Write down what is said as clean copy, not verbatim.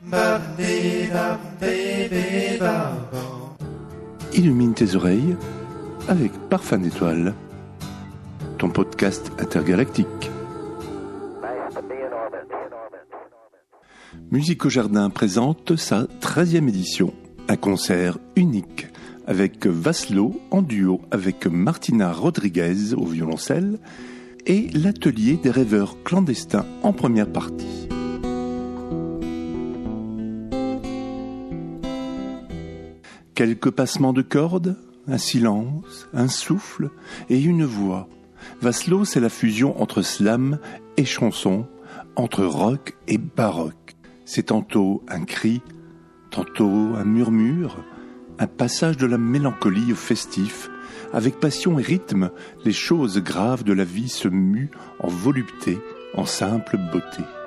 Illumine tes oreilles avec Parfum d'étoiles, ton podcast intergalactique. Musique au Jardin présente sa 13e édition, un concert unique avec Vaslo en duo avec Martina Rodriguez au violoncelle et l'atelier des rêveurs clandestins en première partie. Quelques passements de cordes, un silence, un souffle et une voix. Vaslo, c'est la fusion entre slam et chanson, entre rock et baroque. C'est tantôt un cri, tantôt un murmure, un passage de la mélancolie au festif. Avec passion et rythme, les choses graves de la vie se muent en volupté, en simple beauté.